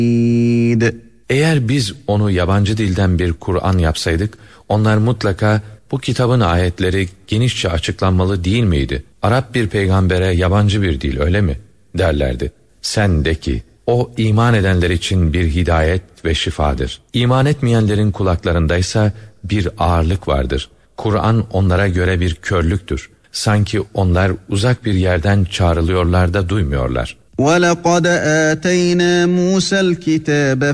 Eğer biz onu yabancı dilden bir Kur'an yapsaydık, onlar mutlaka bu kitabın ayetleri genişçe açıklanmalı değil miydi? Arap bir peygambere yabancı bir dil öyle mi? Derlerdi. Sen de ki, o iman edenler için bir hidayet ve şifadır. İman etmeyenlerin kulaklarındaysa bir ağırlık vardır. Kur'an onlara göre bir körlüktür. Sanki onlar uzak bir yerden çağrılıyorlar da duymuyorlar. وَلَقَدْ آتَيْنَا مُوسَى الْكِتَابَ